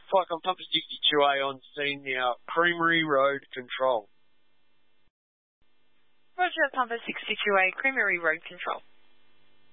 Looks like I'm Pumper 62A on scene now. Creamery Road Control. Roger, Pumper 62A, Creamery Road Control.